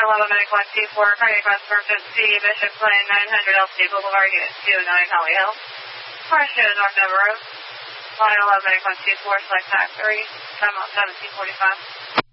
118124, cardiac customer 50, Bishop Lane, 900 LC Boulevard, Unit 29, Holly Hill. Question North Denver Road. Line 118124, select tax 3, time out 1745.